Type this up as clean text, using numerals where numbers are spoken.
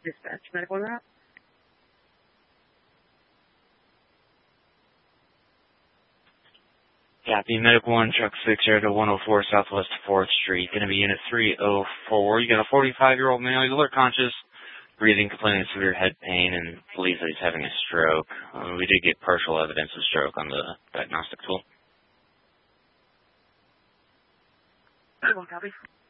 Dispatch, medical route. Copy, Medical 1, Truck 6, Area 104, Southwest 4th Street. Going to be Unit 304. You got a 45-year-old male. He's alert conscious, breathing, complaining of severe head pain, and believes that he's having a stroke. We did get partial evidence of stroke on the diagnostic tool. Medical, copy.